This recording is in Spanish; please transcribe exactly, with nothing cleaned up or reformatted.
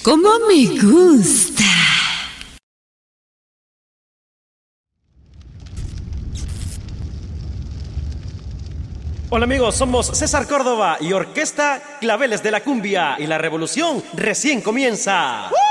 ¡Cómo me gusta! Hola amigos, somos César Córdoba y Orquesta Claveles de la Cumbia y la revolución recién comienza.